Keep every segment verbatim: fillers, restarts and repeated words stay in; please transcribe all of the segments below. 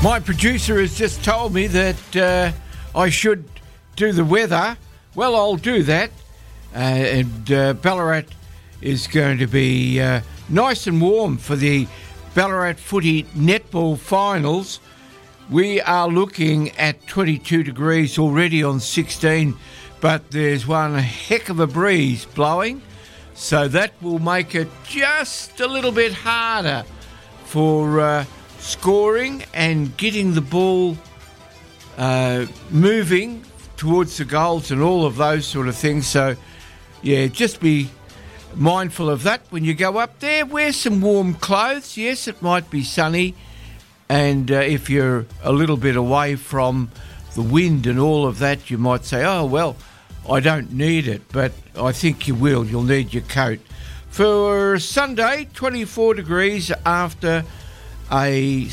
My producer has just told me that uh, I should do the weather. Well, I'll do that. Uh, and uh, Ballarat is going to be uh, nice and warm for the Ballarat Footy Netball Finals. We are looking at twenty-two degrees already on sixteen, but there's one heck of a breeze blowing, so that will make it just a little bit harder for uh, scoring and getting the ball uh, moving towards the goals and all of those sort of things. So, yeah, just be mindful of that when you go up there. Wear some warm clothes. Yes, it might be sunny, and uh, if you're a little bit away from the wind and all of that, you might say, oh, well, I don't need it, but I think you will. You'll need your coat. For Sunday, twenty-four degrees after a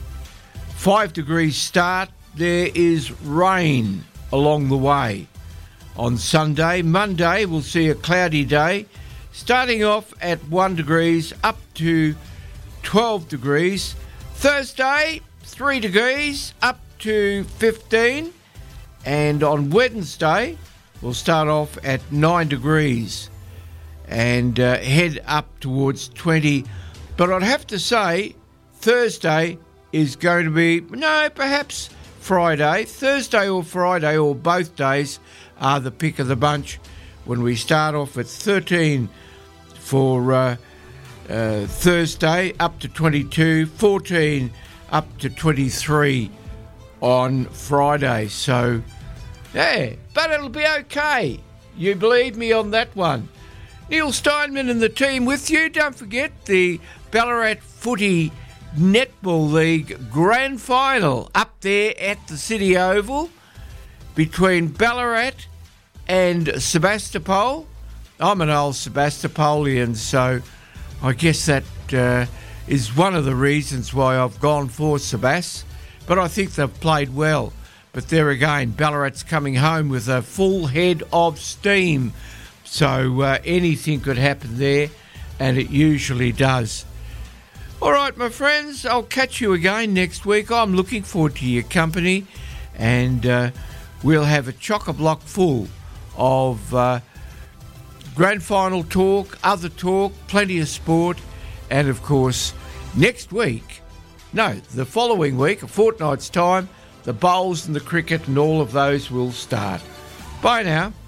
five degrees start. There is rain along the way on Sunday. Monday, we'll see a cloudy day, starting off at one degrees up to twelve degrees. Thursday, three degrees up to fifteen. And on Wednesday, we'll start off at nine degrees and uh, head up towards twenty. But I'd have to say Thursday is going to be, no, perhaps Friday. Thursday or Friday or both days are the pick of the bunch when we start off at thirteen for uh, uh, Thursday, up to twenty-two, fourteen up to twenty-three on Friday. So, yeah, but it'll be okay. You believe me on that one. Neil Steinman and the team with you. Don't forget the Ballarat Footy Netball League Grand Final up there at the City Oval between Ballarat and Sebastopol. I'm an old Sebastopolian, so I guess that uh, is one of the reasons why I've gone for Sebas. But I think they've played well. But there again, Ballarat's coming home with a full head of steam. So uh, anything could happen there, and it usually does. All right, my friends, I'll catch you again next week. I'm looking forward to your company, and uh, we'll have a chock-a-block full of uh, grand final talk, other talk, plenty of sport, and, of course, next week, no, the following week, a fortnight's time, the bowls and the cricket and all of those will start. Bye now.